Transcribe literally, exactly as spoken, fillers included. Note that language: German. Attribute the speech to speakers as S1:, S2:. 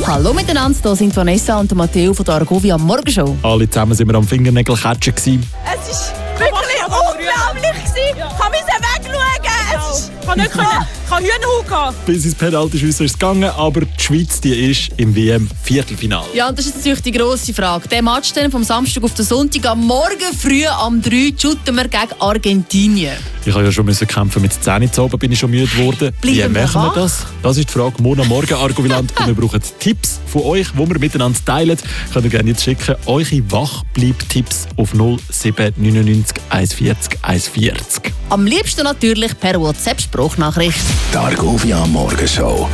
S1: Hallo miteinander, hier sind Vanessa und Matteo von der Argovia Morgenshow.
S2: Alle zusammen sind wir am Fingernägelkatschen gewesen.
S3: Es war wirklich unglaublich. Ich kann wegschauen. Es ist...
S4: Ich kann nicht können, ich kann Hühnerhaut haben.
S2: Bis ins Penaltyschiessen ist es gegangen, aber die Schweiz die ist im W M-Viertelfinale.
S1: Ja, und das ist natürlich die grosse Frage. Der Match dann vom Samstag auf den Sonntag, am Morgen früh am drei shooten wir gegen Argentinien.
S2: Ich habe ja schon müssen kämpfen mit Zähnen zu oben, bin ich schon müde geworden. Wie
S1: Bleiben wir
S2: machen wir
S1: wach?
S2: das? Das ist die Frage. Morgen Morgen Argoviland. Und wir brauchen Tipps von euch, die wir miteinander teilen. Könnt ihr gerne jetzt schicken. Eure Wachbleib-Tipps auf null sieben neun neun eins vier null eins vier null.
S1: Am liebsten natürlich per WhatsApp-Sprachnachricht.
S5: Die Argovia Morgenshow.